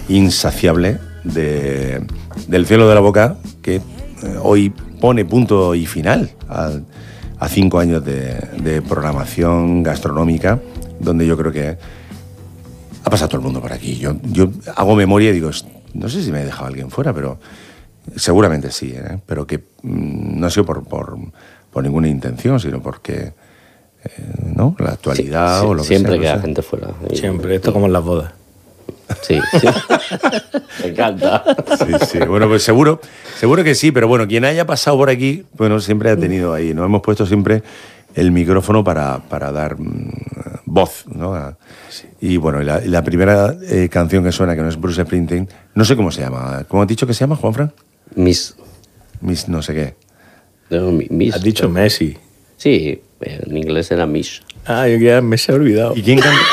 insaciable del Cielo de la Boca, que hoy pone punto y final a 5 años de programación gastronómica, donde yo creo que ha pasado todo el mundo por aquí. Yo hago memoria y digo, no sé si me he dejado alguien fuera, pero seguramente sí, pero que no ha sido por ninguna intención, sino porque ¿no? La actualidad o lo que sea. Siempre queda no sé. gente fuera. Siempre, esto como en las bodas. Sí. Me encanta. Sí. Bueno, pues seguro que sí, pero bueno, quien haya pasado por aquí, bueno, siempre ha tenido ahí, nos hemos puesto siempre el micrófono para dar voz, ¿no? Y bueno, la primera canción que suena, que no es Bruce Springsteen, no sé cómo se llama. ¿Cómo has dicho que se llama, Juanfran? Miss No sé qué. No, Miss. Has dicho Messi. Sí, en inglés era Miss. Ah, yo ya me se ha olvidado. ¿Y quién canta?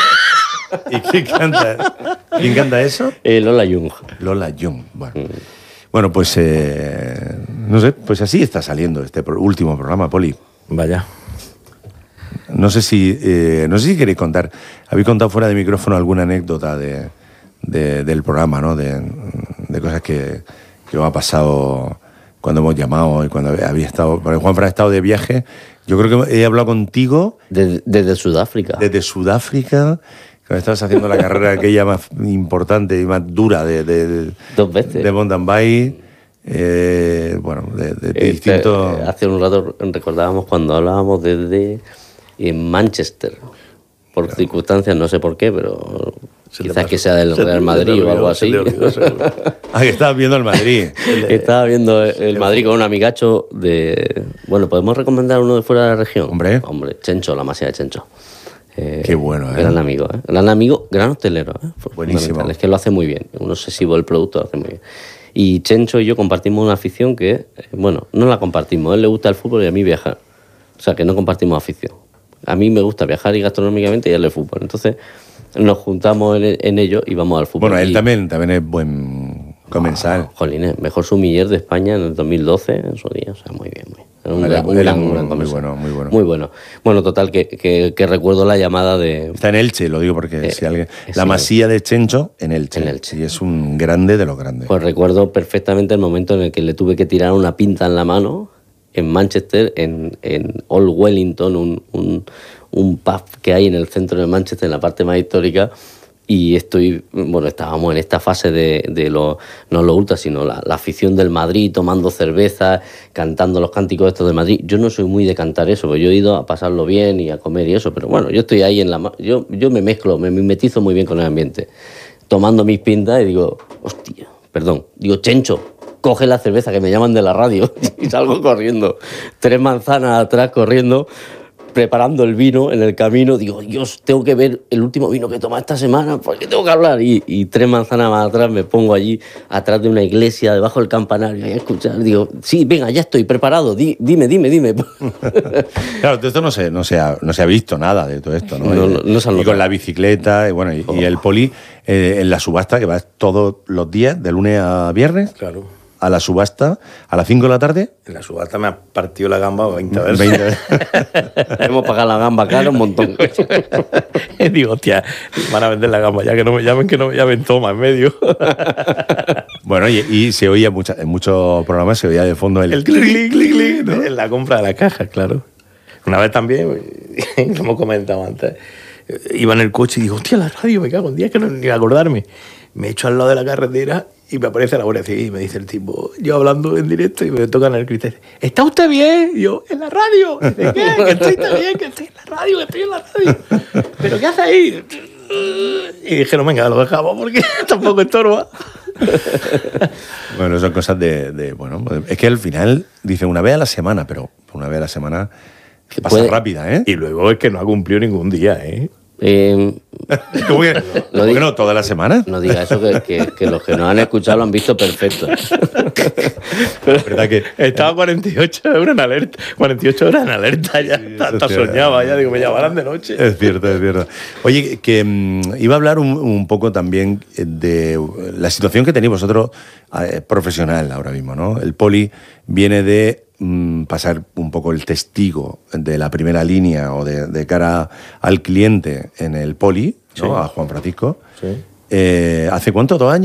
¿Quién canta eso? Lola Young. Lola Young. Bueno, pues no sé, pues así está saliendo este último programa, Poli. Vaya. No sé si queréis contar. ¿Habéis contado fuera de micrófono alguna anécdota del programa, ¿no? De cosas que os ha pasado cuando hemos llamado y cuando había estado. Porque Juanfran ha estado de viaje. Yo creo que he hablado contigo. Desde Sudáfrica. Desde Sudáfrica. Cuando estabas haciendo la carrera aquella más importante y más dura 2 veces. De mountain bike. Bueno, de distintos. Hace un rato recordábamos cuando hablábamos desde Manchester. Por circunstancias, no sé por qué, pero quizás que sea del Real Madrid o algo así. Que estabas viendo el Madrid. Estaba viendo el Madrid con un amigacho de... Bueno, ¿podemos recomendar uno de fuera de la región? Hombre, Chencho, la Masía de Chencho. Qué bueno, Gran amigo, ¿eh? Gran amigo, gran hostelero, ¿eh? Buenísimo. Es que lo hace muy bien. Un obsesivo del producto, lo hace muy bien. Y Chencho y yo compartimos una afición que, bueno, no la compartimos. A él le gusta el fútbol y a mí viajar. O sea, que no compartimos afición. A mí me gusta viajar y gastronómicamente y a él el fútbol. Entonces nos juntamos en ello y vamos al fútbol. Bueno, él también es buen comensal. Jolines, mejor sumiller de España en el 2012, en su día. O sea, muy bien, muy bien. Un gran comensal. Muy bueno. Bueno, total, que recuerdo la llamada de... Está en Elche, lo digo porque si alguien... La Masía de Chencho en Elche. Y es un grande de los grandes. Pues recuerdo perfectamente el momento en el que le tuve que tirar una pinta en la mano en Manchester, en Old Wellington, un pub que hay en el centro de Manchester, en la parte más histórica, y estábamos en esta fase de no los ultras, sino la afición del Madrid, tomando cerveza, cantando los cánticos estos de Madrid. Yo no soy muy de cantar eso, porque yo he ido a pasarlo bien y a comer y eso, pero bueno, yo estoy ahí yo me mezclo, me mimetizo muy bien con el ambiente, tomando mis pintas y digo, Chencho, coge la cerveza, que me llaman de la radio, y salgo corriendo, 3 manzanas atrás corriendo, preparando el vino en el camino. Digo, Dios, tengo que ver el último vino que he tomado esta semana, porque tengo que hablar. Y 3 manzanas más atrás me pongo allí, atrás de una iglesia, debajo del campanario, y a escuchar. Digo, sí, venga, ya estoy preparado, dime. Claro, de esto no se ha visto nada de todo esto, ¿no? Y con la bicicleta, y el Poli en la subasta, que va todos los días, de lunes a viernes. Claro. A la subasta, a las 5 de la tarde. En la subasta me ha partido la gamba 20 veces. Hemos pagado la gamba cara un montón. Digo, hostia, van a vender la gamba, ya que no me llamen, toma, en medio. Bueno, y se oía en muchos programas, se oía de fondo el clic, clic, clic, clic, ¿no? En la compra de la caja, claro. Una vez también, lo hemos comentado antes, iba en el coche y digo, hostia, la radio, me cago en día, que no ni acordarme. Me echo al lado de la carretera y me aparece la Guardia Civil y me dice el tipo, yo hablando en directo, y me tocan el cristal. ¿Está usted bien? Y yo, ¿en la radio? Y dice, ¿qué? Que estoy bien, que estoy en la radio. ¿Pero qué hace ahí? Y dijeron, venga, lo dejamos porque tampoco estorba. Bueno, son cosas bueno, es que al final dicen una vez a la semana, pero una vez a la semana pasa rápida, ¿eh? Y luego es que no ha cumplido ningún día, ¿eh? ¿Cómo que no? ¿Toda la semana? No diga eso, que los que nos han escuchado lo han visto perfecto. Pero verdad que estaba 48 horas en alerta. 48 horas en alerta ya. Sí, hasta soñaba ya. Digo, me llamarán de noche. Es cierto. Oye, que iba a hablar un poco también de la situación que tenéis vosotros profesional ahora mismo, ¿no? El Poli viene de pasar un poco el testigo de la primera línea o de cara al cliente en el Poli, ¿no? Sí. A Juan Francisco. Sí. ¿Hace cuánto? ¿2 años?